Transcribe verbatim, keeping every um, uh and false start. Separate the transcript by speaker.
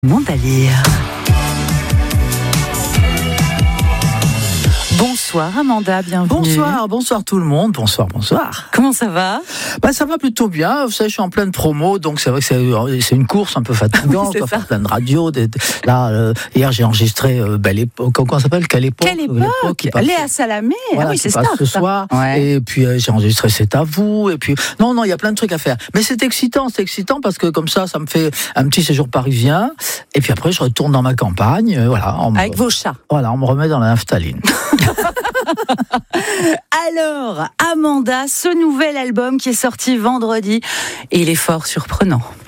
Speaker 1: Montalier. Bonsoir Amanda, bienvenue.
Speaker 2: Bonsoir, bonsoir tout le monde, bonsoir, bonsoir.
Speaker 1: Comment ça va ?
Speaker 2: Bah ça va plutôt bien, vous savez je suis en pleine promo, donc c'est vrai que c'est, c'est une course un peu fatigante,
Speaker 1: oui,
Speaker 2: on doit faire plein de radios. Des, là, euh, hier j'ai enregistré euh, Belle Époque, comment ça s'appelle ? Quelle époque ?
Speaker 1: Quelle époque ? Léa Salamé,
Speaker 2: voilà,
Speaker 1: ah oui c'est
Speaker 2: ça.
Speaker 1: ça.
Speaker 2: Ce soir,
Speaker 1: ouais.
Speaker 2: Et puis euh, j'ai enregistré C'est à vous, et puis non non il y a plein de trucs à faire, mais c'est excitant, c'est excitant parce que comme ça ça me fait un petit séjour parisien, et puis après je retourne dans ma campagne, euh, voilà. On
Speaker 1: Avec
Speaker 2: me,
Speaker 1: vos chats.
Speaker 2: Voilà, on me remet dans la naphtaline.
Speaker 1: Alors, Amanda, ce nouvel album qui est sorti vendredi, et il est fort surprenant.